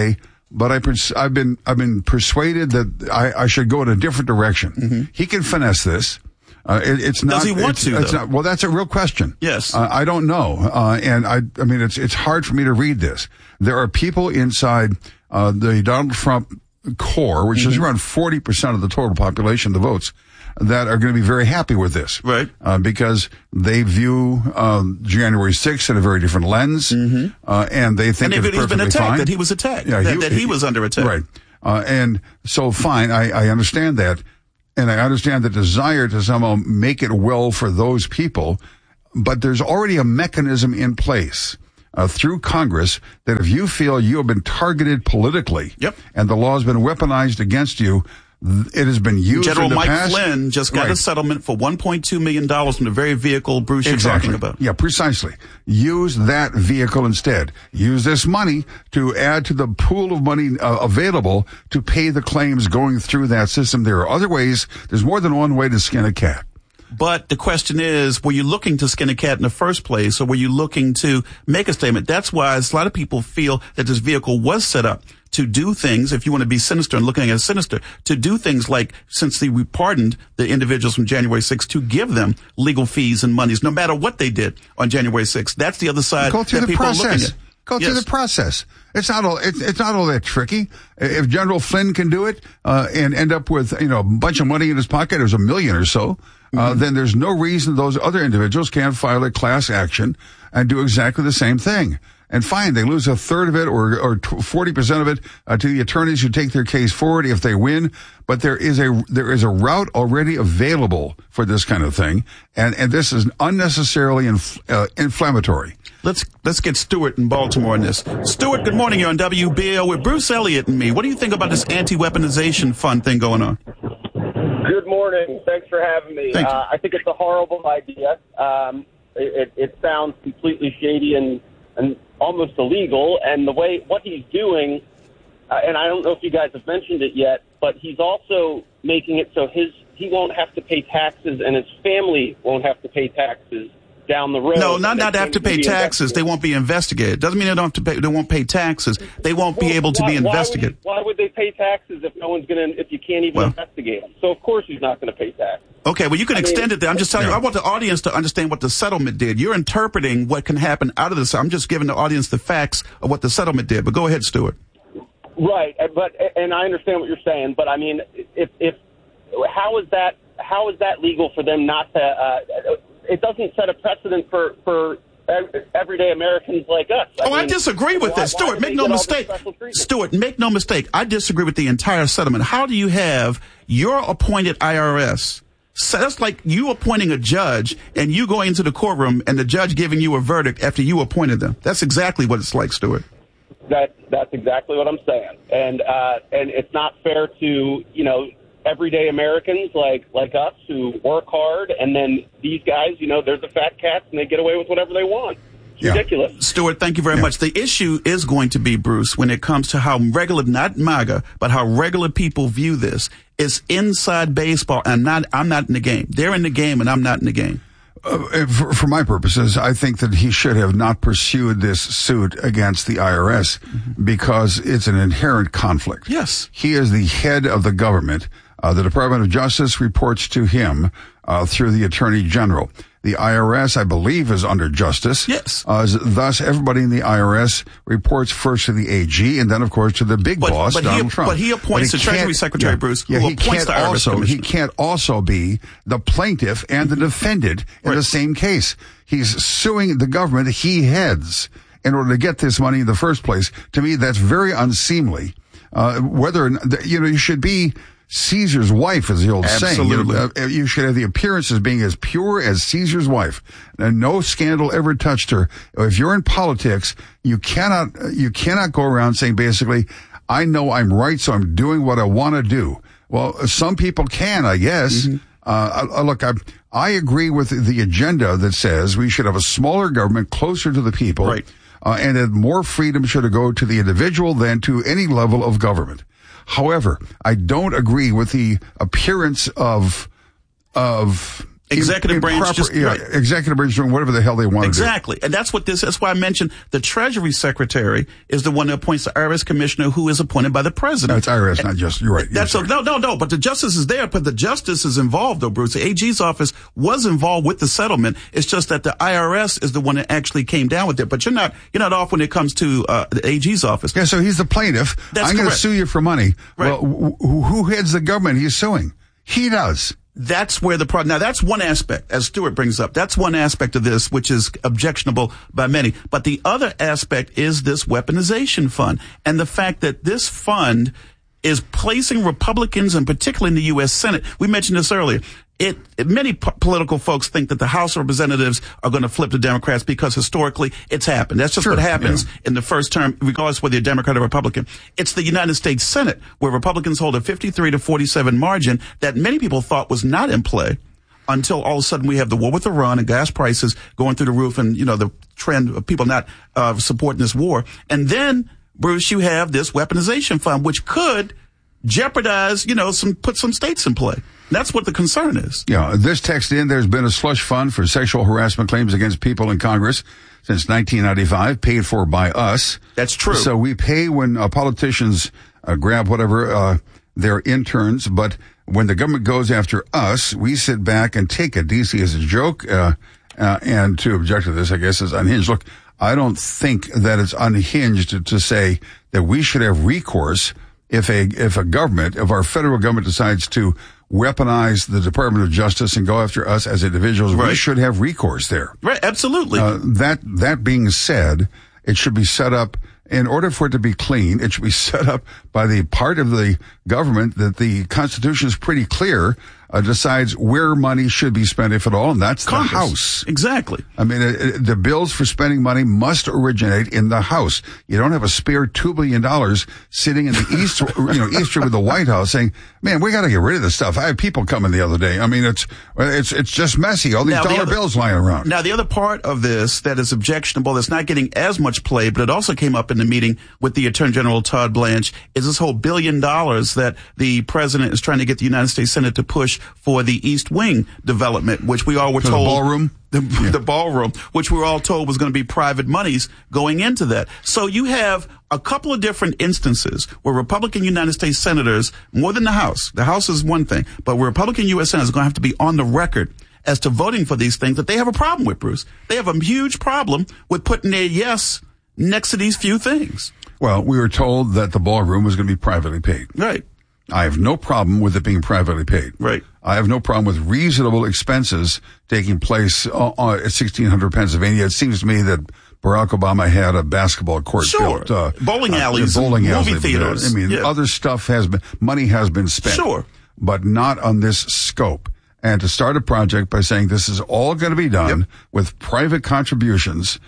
but I've been persuaded that I should go in a different direction. He can finesse this. It's not. Does he want to? It's not. Well, that's a real question. Yes. I don't know. And I mean, it's hard for me to read this. There are people inside the Donald Trump core, which is around 40% of the total population, the votes, that are going to be very happy with this. Right. Because they view January 6th in a very different lens, and they think it's perfectly he's been attacked, fine. that he was attacked, Yeah, that he was under attack. Right. And so, fine, I understand that. And I understand the desire to somehow make it well for those people, but there's already a mechanism in place through Congress that if you feel you have been targeted politically and the law has been weaponized against you, it has been used General in the Mike past. Flynn just got a settlement for $1.2 million from the very vehicle, Bruce, you're talking about. Yeah, precisely. Use that vehicle instead. Use this money to add to the pool of money available to pay the claims going through that system. There are other ways. There's more than one way to skin a cat. But the question is, were you looking to skin a cat in the first place, or were you looking to make a statement? That's why a lot of people feel that this vehicle was set up to do things, if you want to be sinister and looking at it sinister, to do things like, since we pardoned the individuals from January 6th, to give them legal fees and monies, no matter what they did on January 6th. That's the other side Go through that the people are looking process. at. Go through the process. It's not all that tricky. If General Flynn can do it and end up with a bunch of money in his pocket, there's $1 million or so, then there's no reason those other individuals can't file a class action and do exactly the same thing. And fine, they lose a third of it or 40% of it to the attorneys who take their case forward if they win. But there is a route already available for this kind of thing, and this is unnecessarily inflammatory. Let's get Stuart in Baltimore on this. Stuart, good morning. You're on WBAL with Bruce Elliott and me. What do you think about this anti-weaponization fund thing going on? Good morning. Thanks for having me. I think it's a horrible idea. It sounds completely shady and almost illegal. And what he's doing, and I don't know if you guys have mentioned it yet, but he's also making it so he won't have to pay taxes and his family won't have to pay taxes down the road. No, not have to pay taxes. They won't be investigated. Doesn't mean they don't have to pay. They won't pay taxes. They won't be able to be investigated. Why would they pay taxes if no one's going to? If you can't even investigate them? So of course he's not going to pay taxes. Okay, well you can extend it there. I'm just telling you. I want the audience to understand what the settlement did. You're interpreting what can happen out of this. I'm just giving the audience the facts of what the settlement did. But go ahead, Stuart. Right, and I understand what you're saying. But I mean, if how is that legal for them not to? It doesn't set a precedent for everyday Americans like us. I disagree with this. Stuart, make no mistake. Stuart, make no mistake. I disagree with the entire settlement. How do you have your appointed IRS? So that's like you appointing a judge and you going into the courtroom and the judge giving you a verdict after you appointed them. That's exactly what it's like, Stuart. That's exactly what I'm saying. And it's not fair to, everyday Americans like us who work hard, and then these guys, they're the fat cats and they get away with whatever they want. It's ridiculous. Stuart, thank you very much. The issue is going to be, Bruce, when it comes to how regular, not MAGA, but how regular people view this, is inside baseball, and I'm not in the game. They're in the game and I'm not in the game. For my purposes, I think that he should have not pursued this suit against the IRS because it's an inherent conflict. Yes. He is the head of the government. The Department of Justice reports to him through the Attorney General. The IRS, I believe, is under justice. Yes. Thus, everybody in the IRS reports first to the AG and then, of course, to the big boss, Donald Trump. But he appoints the Treasury Secretary, Bruce, who appoints the IRS commissioner. He can't also be the plaintiff and the defendant in the same case. He's suing the government he heads in order to get this money in the first place. To me, that's very unseemly. You should be Caesar's wife, is the old saying. You should have the appearance as being as pure as Caesar's wife. And no scandal ever touched her. If you're in politics, you cannot go around saying basically, I know I'm right, so I'm doing what I want to do. Well, some people can, I guess. Look, I agree with the agenda that says we should have a smaller government closer to the people. Right. And that more freedom should go to the individual than to any level of government. However, I don't agree with the appearance of Executive branch executive branch doing whatever the hell they want to do. Exactly. And that's why I mentioned the Treasury Secretary is the one that appoints the IRS commissioner who is appointed by the president. No, it's IRS, not just, you're right. No, but the justice is there, but the justice is involved though, Bruce. The AG's office was involved with the settlement. It's just that the IRS is the one that actually came down with it. But you're not off when it comes to the AG's office. Yeah, so he's the plaintiff. I'm going to sue you for money. Right. Well, who heads the government he's suing? He does. That's where the problem. Now, that's one aspect, as Stuart brings up. That's one aspect of this, which is objectionable by many. But the other aspect is this weaponization fund and the fact that this fund is placing Republicans, and particularly in the U.S. Senate. We mentioned this earlier. Many political folks think that the House of Representatives are going to flip to Democrats because historically it's happened. That's just what happens in the first term, regardless whether you're Democrat or Republican. It's the United States Senate where Republicans hold a 53-47 margin that many people thought was not in play until all of a sudden we have the war with Iran and gas prices going through the roof and, the trend of people not supporting this war. And then, Bruce, you have this weaponization fund, which could jeopardize, put some states in play. That's what the concern is. Yeah, this text in, there's been a slush fund for sexual harassment claims against people in Congress since 1995, paid for by us. That's true. So we pay when politicians grab whatever their interns, but when the government goes after us, we sit back and take it. DC as a joke, and to object to this, I guess, is unhinged. Look, I don't think that it's unhinged to say that we should have recourse if our federal government decides to weaponize the Department of Justice and go after us as individuals. Right. We should have recourse there. Right, absolutely. That being said, it should be set up, in order for it to be clean, it should be set up by the part of the government that the Constitution is pretty clear decides where money should be spent, if at all, and that's Congress. The House. Exactly. I mean, the bills for spending money must originate in the House. You don't have a spare $2 billion sitting in the East room of the White House saying, man, we got to get rid of this stuff. I had people coming the other day. I mean, it's just messy. All these dollar bills lying around. Now, the other part of this that is objectionable, that's not getting as much play, but it also came up in the meeting with the Attorney General Todd Blanche, is this whole $1 billion that the president is trying to get the United States Senate to push for the East Wing development, which we all were told. The ballroom? The ballroom, which we were all told was going to be private monies going into that. So you have a couple of different instances where Republican United States senators, more than the House is one thing, but where Republican U.S. senators are going to have to be on the record as to voting for these things that they have a problem with, Bruce. They have a huge problem with putting their yes next to these few things. Well, we were told that the ballroom was going to be privately paid. Right. I have no problem with it being privately paid. Right. I have no problem with reasonable expenses taking place at 1600 Pennsylvania. It seems to me that Barack Obama had a basketball court built. Bowling alleys, movie theaters. I mean, other stuff money has been spent. Sure. But not on this scope. And to start a project by saying this is all going to be done with private contributions.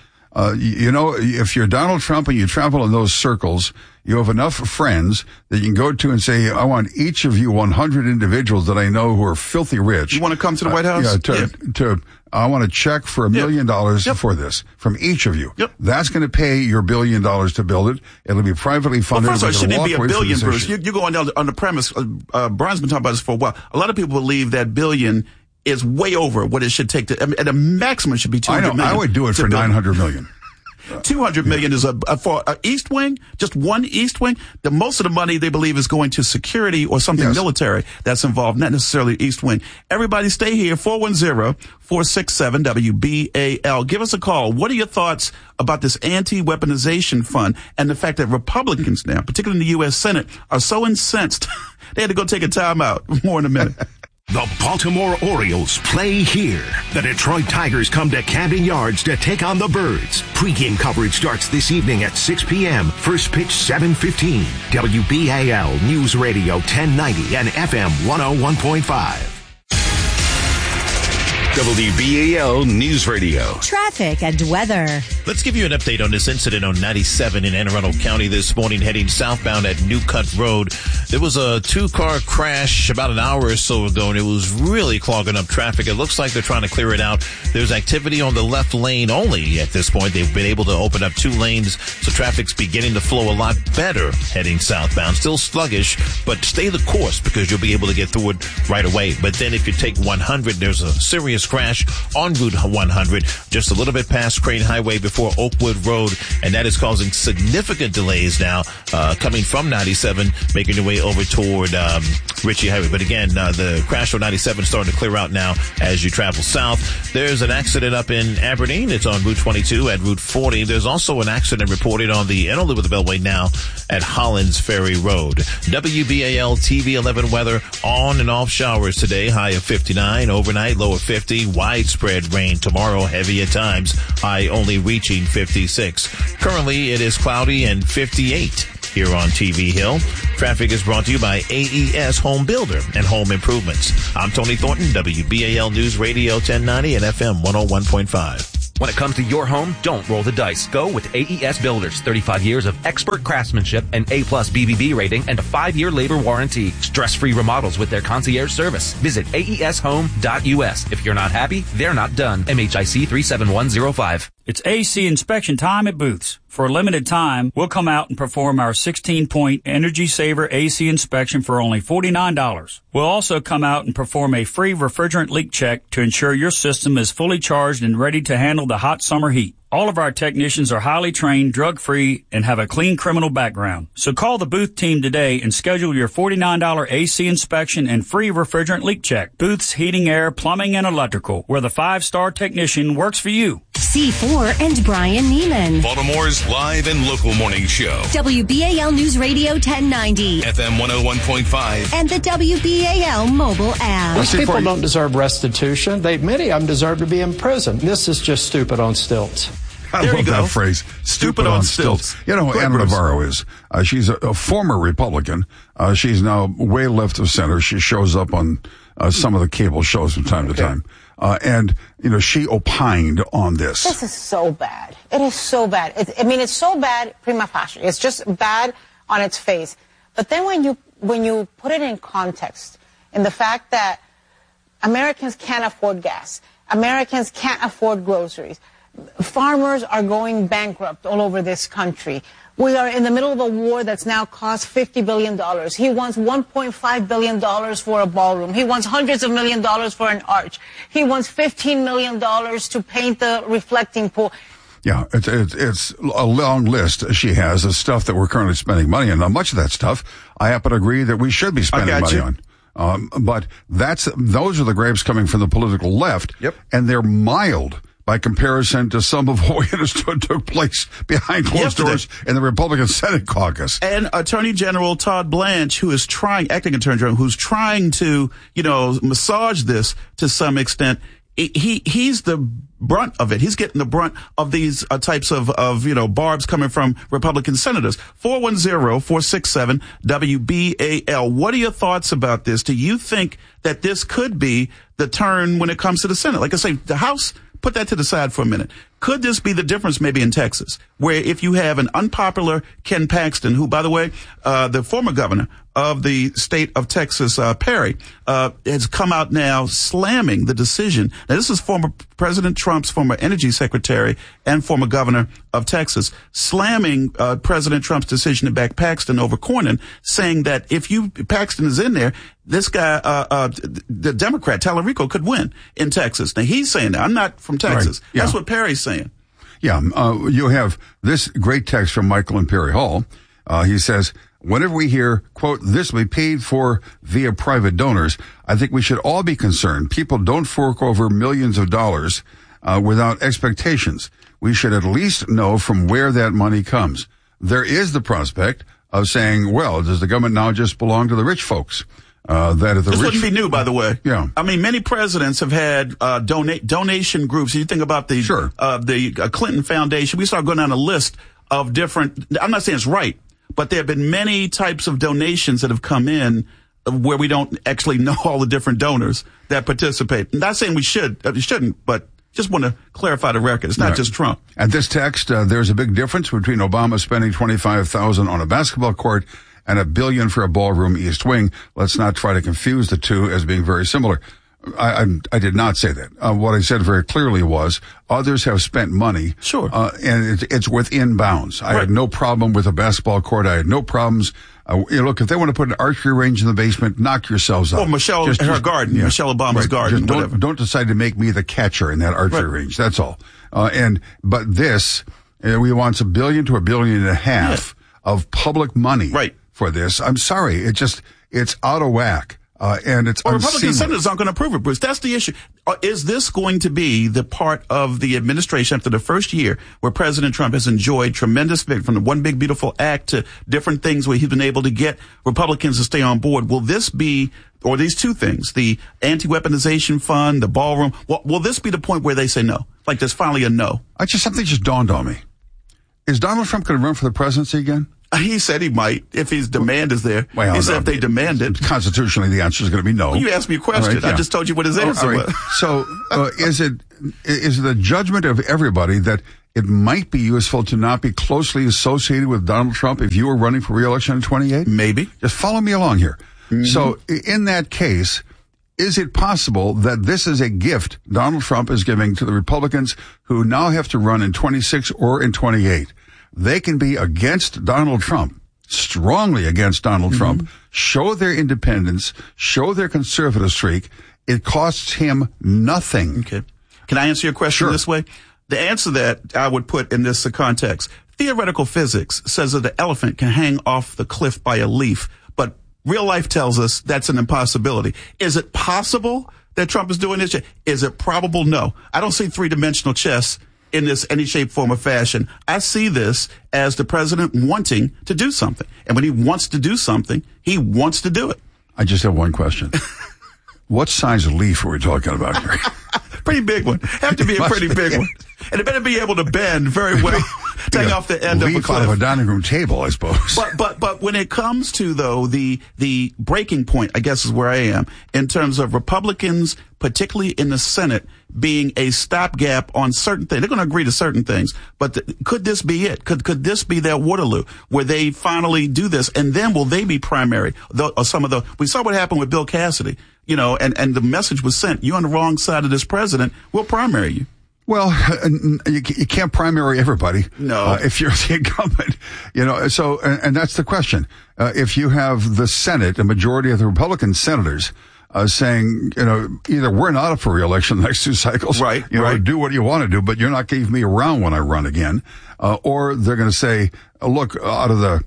If you're Donald Trump and you travel in those circles, you have enough friends that you can go to and say, I want each of you 100 individuals that I know who are filthy rich. You want to come to the White House? I want a check for $1 million for this from each of you. Yep. That's going to pay your $1 billion to build it. It'll be privately funded. Well, first of all, it shouldn't be $1 billion, Bruce. You're going down on the premise. Brian's been talking about this for a while. A lot of people believe that $1 billion is way over what it should take to, at a maximum, it should be $200 million. I would do it for $900 million. $200 million is for East Wing, just one East Wing. Most of the money they believe is going to security or something military that's involved, not necessarily East Wing. Everybody stay here, 410-467-WBAL. Give us a call. What are your thoughts about this anti-weaponization fund and the fact that Republicans now, particularly in the U.S. Senate, are so incensed they had to go take a timeout? More in a minute. The Baltimore Orioles play here. The Detroit Tigers come to Camden Yards to take on the Birds. Pre-game coverage starts this evening at 6 p.m. First pitch 7:15. WBAL News Radio 1090 and FM 101.5. WBAL News Radio. Traffic and weather. Let's give you an update on this incident on 97 in Anne Arundel County this morning, heading southbound at New Cut Road. There was a 2-car crash about an hour or so ago, and it was really clogging up traffic. It looks like they're trying to clear it out. There's activity on the left lane only at this point. They've been able to open up 2 lanes, so traffic's beginning to flow a lot better heading southbound. Still sluggish, but stay the course because you'll be able to get through it right away. But then if you take 100, there's a serious crash on Route 100, just a little bit past Crane Highway before Oakwood Road, and that is causing significant delays now, coming from 97, making your way over toward Ritchie Highway. But again, the crash on 97 is starting to clear out now as you travel south. There's an accident up in Aberdeen. It's on Route 22 at Route 40. There's also an accident reported on the Elizabeth Beltway now at Hollins Ferry Road. WBAL TV 11 weather, on and off showers today, high of 59, overnight low of 50, widespread rain tomorrow, heavy at times, high only reaching 56. Currently, it is cloudy and 58 here on TV Hill. Traffic is brought to you by AES Home Builder and Home Improvements. I'm Tony Thornton, WBAL News Radio 1090 and FM 101.5. When it comes to your home, don't roll the dice. Go with AES Builders. 35 years of expert craftsmanship, an A+ BBB rating, and a 5-year labor warranty. Stress-free remodels with their concierge service. Visit aeshome.us. If you're not happy, they're not done. MHIC 37105. It's AC inspection time at Booth's. For a limited time, we'll come out and perform our 16-point Energy Saver AC inspection for only $49. We'll also come out and perform a free refrigerant leak check to ensure your system is fully charged and ready to handle the hot summer heat. All of our technicians are highly trained, drug-free, and have a clean criminal background. So call the Booth team today and schedule your $49 AC inspection and free refrigerant leak check. Booth's Heating, Air, Plumbing, and Electrical, where the 5-star technician works for you. C4 and Brian Neiman. Baltimore's live and local morning show. WBAL News Radio 1090. FM 101.5. And the WBAL mobile app. These people don't deserve restitution. Many of them deserve to be in prison. This is just stupid on stilts. I love that phrase, stupid on stilts. You know who Anna Navarro is? She's a former Republican. She's now way left of center. She shows up on some of the cable shows from time to time. And, you know, she opined on this. This is so bad. It is so bad. It's so bad prima facie. It's just bad on its face. But then when you put it in context, in the fact that Americans can't afford gas, Americans can't afford groceries, farmers are going bankrupt all over this country. We are in the middle of a war that's now cost $50 billion. He wants $1.5 billion for a ballroom. He wants hundreds of millions of dollars for an arch. He wants $15 million to paint the reflecting pool. Yeah, it's a long list she has of stuff that we're currently spending money on. Now, much of that stuff, I happen to agree that we should be spending money on. But those are the grapes coming from the political left. Yep. And they're mild by comparison to some of what we understood took place behind closed doors in the Republican Senate caucus. And Attorney General Todd Blanche, acting Attorney General, who's trying to, massage this to some extent, he's the brunt of it. He's getting the brunt of these types of barbs coming from Republican senators. 410-467-WBAL. What are your thoughts about this? Do you think that this could be the turn when it comes to the Senate? Like I say, the House, put that to the side for a minute. Could this be the difference maybe in Texas, where if you have an unpopular Ken Paxton, who, by the way, the former governor of the state of Texas, Perry, has come out now slamming the decision. Now, this is former President Trump's former energy secretary and former governor of Texas, slamming President Trump's decision to back Paxton over Cornyn, saying that if Paxton is in there, this guy, the Democrat, Tallarico, could win in Texas. Now, he's saying that. I'm not from Texas. Right. Yeah. That's what Perry's saying. Yeah, you have this great text from Michael in Perry Hall. He says, whenever we hear, quote, this will be paid for via private donors, I think we should all be concerned. People don't fork over millions of dollars without expectations. We should at least know from where that money comes. There is the prospect of saying, well, does the government now just belong to the rich folks? This wouldn't be new, by the way. Yeah. I mean, many presidents have had donation groups. You think about the Clinton Foundation. We start going down a list of different. I'm not saying it's right, but there have been many types of donations that have come in where we don't actually know all the different donors that participate. I'm not saying we shouldn't, but Just want to clarify the record. It's not just Trump. At this text, there's a big difference between Obama spending $25,000 on a basketball court and $1 billion for a ballroom east wing. Let's not try to confuse the two as being very similar. I did not say that. What I said very clearly was others have spent money. Sure. And it's within bounds. I had no problem with a basketball court. I had no problems. Look, if they want to put an archery range in the basement, knock yourselves out. Or Michelle, her garden, yeah. Michelle Obama's garden. Just don't decide to make me the catcher in that archery range. That's all. But this, we want $1 billion to $1.5 billion of public money for this. I'm sorry. It's out of whack. And it's Republican senators aren't going to approve it, Bruce. That's the issue. Is this going to be the part of the administration after the first year where President Trump has enjoyed tremendous victory from the One Big Beautiful Act to different things where he's been able to get Republicans to stay on board? Will this be, or these two things, the anti-weaponization fund, the ballroom, will this be the point where they say no? Like there's finally a no? Something just dawned on me. Is Donald Trump going to run for the presidency again? He said he might if his demand is there. Well, he said if they demand it. Constitutionally, the answer is going to be no. Well, you asked me a question. Right, I just told you what his answer was. So is it the judgment of everybody that it might be useful to not be closely associated with Donald Trump if you were running for re-election in 28? Maybe. Just follow me along here. Mm-hmm. So in that case, is it possible that this is a gift Donald Trump is giving to the Republicans who now have to run in 26 or in 28? They can be against Donald Trump, strongly against Donald Trump, show their independence, show their conservative streak. It costs him nothing. Okay. Can I answer your question this way? The answer that I would put in this context, theoretical physics says that the elephant can hang off the cliff by a leaf, but real life tells us that's an impossibility. Is it possible that Trump is doing this? Is it probable? No. I don't see three-dimensional chess in this any shape, form, or fashion. I see this as the president wanting to do something. And when he wants to do something, he wants to do it. I just have one question. What size leaf are we talking about here? Pretty big one. Have to be a pretty big one. And it better be able to bend very well. Take off the end of a cliff. Out of a dining room table, I suppose. But when it comes to, though, the breaking point, I guess is where I am, in terms of Republicans, particularly in the Senate, being a stopgap on certain things. They're going to agree to certain things. But could this be it? Could this be their Waterloo, where they finally do this? And then will they be primary? We saw what happened with Bill Cassidy, and the message was sent. You're on the wrong side of this president. We'll primary you. Well, you can't primary everybody. No. If you're the incumbent, so, and that's the question. If you have the Senate, a majority of the Republican senators, saying, either we're not up for re-election the next two cycles. Right. Do what you want to do, but you're not going to give me around when I run again. Or they're going to say, look, out of the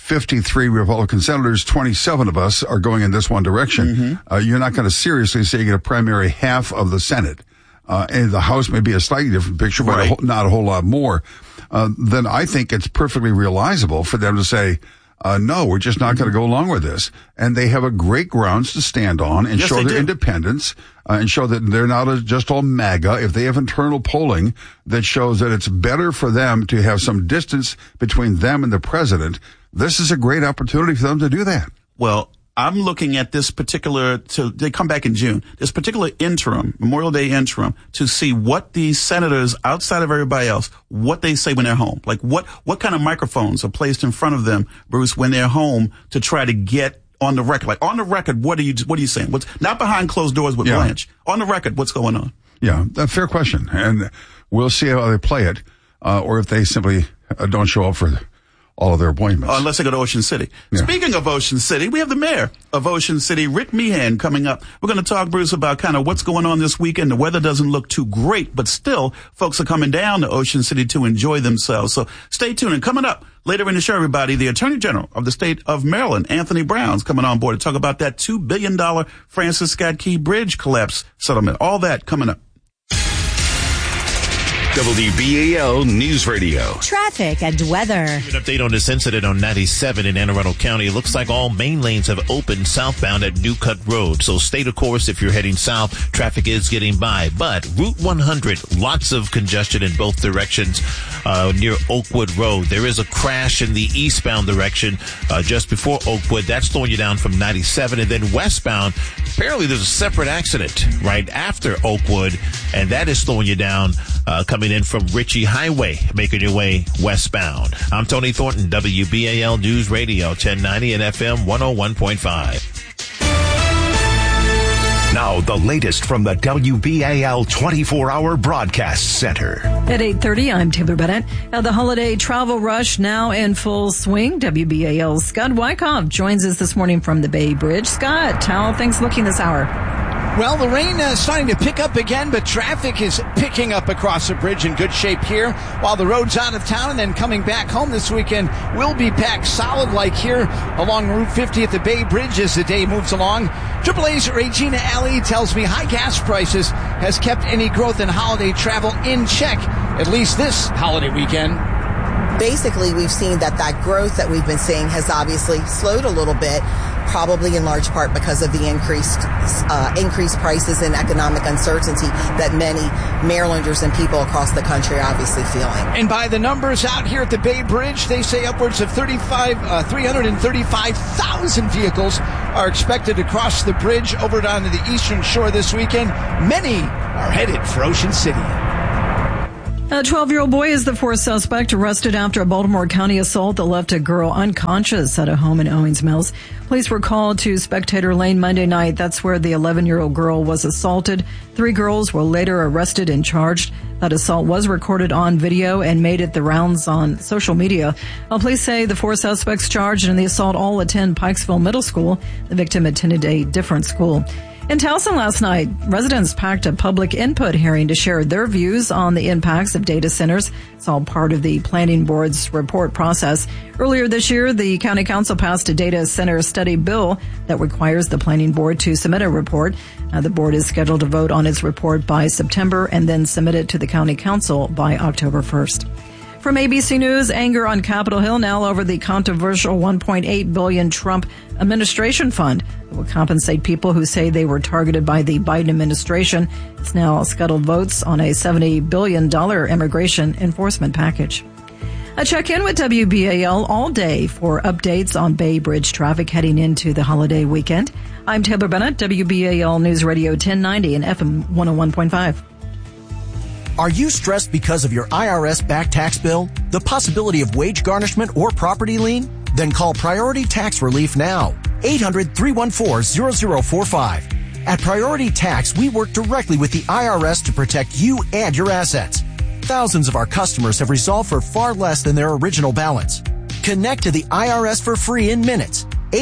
53 Republican senators, 27 of us are going in this one direction. You're not going to seriously say you're going to primary half of the Senate. And the House may be a slightly different picture, but not a whole lot more. Then I think it's perfectly realizable for them to say, no, we're just not going to go along with this. And they have a great grounds to stand on and show their independence and show that they're not just all MAGA. If they have internal polling that shows that it's better for them to have some distance between them and the president, this is a great opportunity for them to do that. Well, I'm looking at this particular, they come back in June, this particular interim, Memorial Day interim, to see what these senators outside of everybody else, what they say when they're home. Like what kind of microphones are placed in front of them, Bruce, when they're home to try to get on the record. Like on the record, what are you saying? What's not behind closed doors with Blanche. On the record, what's going on? Yeah, a fair question. And we'll see how they play it, or if they simply don't show up for all of their appointments. Unless they go to Ocean City. Yeah. Speaking of Ocean City, we have the mayor of Ocean City, Rick Meehan, coming up. We're going to talk, Bruce, about kind of what's going on this weekend. The weather doesn't look too great, but still, folks are coming down to Ocean City to enjoy themselves. So stay tuned. And coming up later in the show, everybody, the Attorney General of the state of Maryland, Anthony Brown's coming on board to talk about that $2 billion Francis Scott Key Bridge collapse settlement. All that coming up. WBAL News Radio. Traffic and weather. An update on this incident on 97 in Anne Arundel County. It looks like all main lanes have opened southbound at New Cut Road. So stay the course if you're heading south. Traffic is getting by. But Route 100, lots of congestion in both directions. near Oakwood Road. There is a crash in the eastbound direction just before Oakwood. That's slowing you down from 97. And then westbound, apparently there's a separate accident right after Oakwood, and that is slowing you down coming in from Ritchie Highway, making your way westbound. I'm Tony Thornton, WBAL News Radio 1090 and FM 101.5. Now, the latest from the WBAL 24-hour broadcast center. At 8:30, I'm Taylor Bennett. The holiday travel rush now in full swing. WBAL's Scott Wyckoff joins us this morning from the Bay Bridge. Scott, how are things looking this hour? Well, the rain is starting to pick up again, but traffic is picking up across the bridge in good shape here. While the road's out of town and then coming back home this weekend will be packed solid like here along Route 50 at the Bay Bridge as the day moves along. AAA's Regina Alley tells me high gas prices has kept any growth in holiday travel in check, at least this holiday weekend. Basically, we've seen that growth that we've been seeing has obviously slowed a little bit, probably in large part because of the increased prices and economic uncertainty that many Marylanders and people across the country are obviously feeling. And by the numbers out here at the Bay Bridge, they say upwards of 335,000 vehicles are expected to cross the bridge over down to the eastern shore this weekend. Many are headed for Ocean City. A 12-year-old boy is the fourth suspect arrested after a Baltimore County assault that left a girl unconscious at a home in Owings Mills. Police were called to Spectator Lane Monday night. That's where the 11-year-old girl was assaulted. 3 girls were later arrested and charged. That assault was recorded on video and made it the rounds on social media. Police say the 4 suspects charged in the assault all attend Pikesville Middle School. The victim attended a different school. In Towson last night, residents packed a public input hearing to share their views on the impacts of data centers. It's all part of the Planning Board's report process. Earlier this year, the County Council passed a data center study bill that requires the Planning Board to submit a report. The board is scheduled to vote on its report by September and then submit it to the County Council by October 1st. From ABC News, anger on Capitol Hill now over the controversial $1.8 billion Trump administration fund that will compensate people who say they were targeted by the Biden administration. It's now scuttled votes on a $70 billion immigration enforcement package. A check-in with WBAL all day for updates on Bay Bridge traffic heading into the holiday weekend. I'm Taylor Bennett, WBAL News Radio 1090 and FM 101.5. Are you stressed because of your IRS back tax bill, the possibility of wage garnishment or property lien? Then call Priority Tax Relief now. 800-314-0045. At Priority Tax, we work directly with the IRS to protect you and your assets. Thousands of our customers have resolved for far less than their original balance. Connect to the IRS for free in minutes.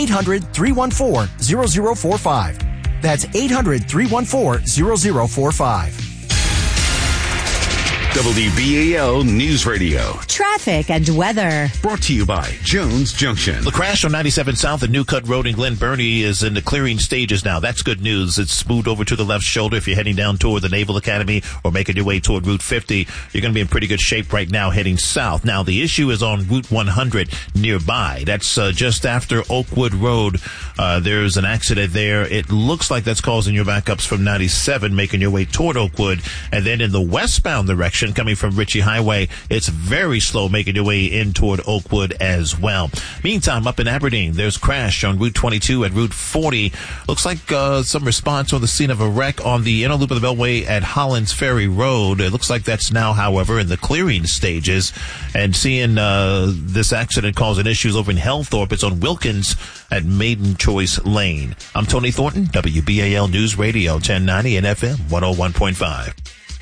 800-314-0045. That's 800-314-0045. WBAL News Radio. Traffic and weather. Brought to you by Jones Junction. The crash on 97 South at New Cut Road in Glen Burnie is in the clearing stages now. That's good news. It's moved over to the left shoulder. If you're heading down toward the Naval Academy or making your way toward Route 50, you're going to be in pretty good shape right now heading south. Now, the issue is on Route 100 nearby. That's just after Oakwood Road. There's an accident there. It looks like that's causing your backups from 97 making your way toward Oakwood. And then in the westbound direction, coming from Ritchie Highway, it's very slow making your way in toward Oakwood as well. Meantime, up in Aberdeen, there's a crash on Route 22 at Route 40. Looks like some response on the scene of a wreck on the inner loop of the Beltway at Hollins Ferry Road. It looks like that's now, however, in the clearing stages. And seeing this accident causing issues over in Hellthorpe, it's on Wilkins at Maiden Choice Lane. I'm Tony Thornton, WBAL News Radio 1090 and FM 101.5.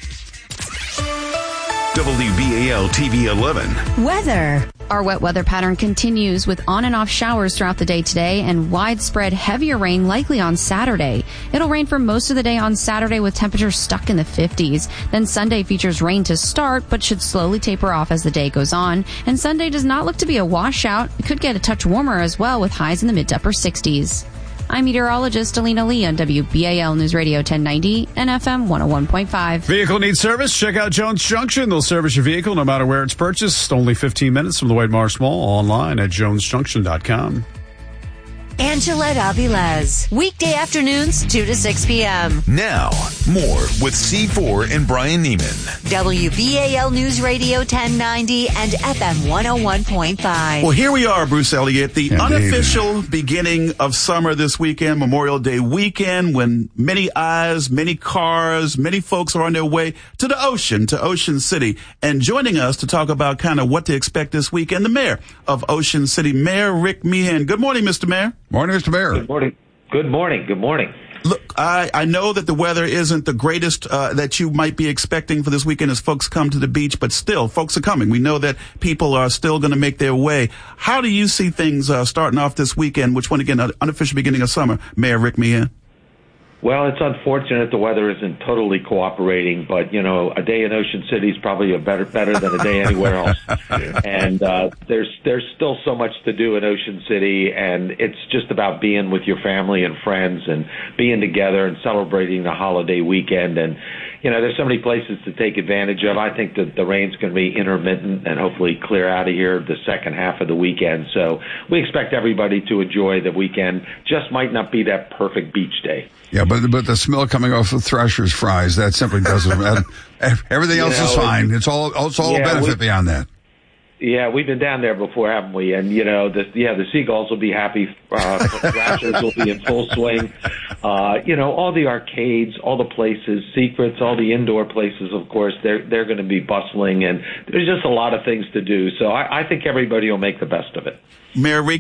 WBAL TV 11. Weather. Our wet weather pattern continues with on and off showers throughout the day today and widespread heavier rain likely on Saturday. It'll rain for most of the day on Saturday with temperatures stuck in the 50s. Then Sunday features rain to start but should slowly taper off as the day goes on. And Sunday does not look to be a washout. It could get a touch warmer as well with highs in the mid to upper 60s. I'm meteorologist Alina Lee on WBAL News Radio 1090 and FM 101.5. Vehicle needs service? Check out Jones Junction. They'll service your vehicle no matter where it's purchased. Only 15 minutes from the White Marsh Mall. Online at jonesjunction.com. Angela Avilés. Weekday afternoons, 2 to 6 p.m. Now, more with C4 and Brian Neiman. WBAL News Radio 1090 and FM 101.5. Well, here we are, Bruce Elliott, the unofficial beginning of summer this weekend, Memorial Day weekend, when many eyes, many cars, many folks are on their way to the ocean, to Ocean City. And joining us to talk about kind of what to expect this weekend, the mayor of Ocean City, Mayor Rick Meehan. Good morning, Mr. Mayor. Morning, Mr. Mayor. Good morning. Good morning. Good morning. Look, I know that the weather isn't the greatest that you might be expecting for this weekend as folks come to the beach, but still, folks are coming. We know that people are still going to make their way. How do you see things starting off this weekend, which one again, unofficial beginning of summer, Mayor Rick Meehan? Well, it's unfortunate the weather isn't totally cooperating, but, a day in Ocean City is probably better than a day anywhere else. And there's still so much to do in Ocean City, and it's just about being with your family and friends and being together and celebrating the holiday weekend. And, there's so many places to take advantage of. I think that the rain's going to be intermittent and hopefully clear out of here the second half of the weekend. So we expect everybody to enjoy the weekend. Just might not be that perfect beach day. Yeah, but the smell coming off of Thrasher's fries, that simply doesn't. Everything else is fine. It's all a benefit beyond that. Yeah, we've been down there before, haven't we? And the seagulls will be happy. Thrashers will be in full swing. All the arcades, all the places, Secrets, all the indoor places. Of course, they're going to be bustling, and there's just a lot of things to do. So I think everybody will make the best of it. Mayor Rick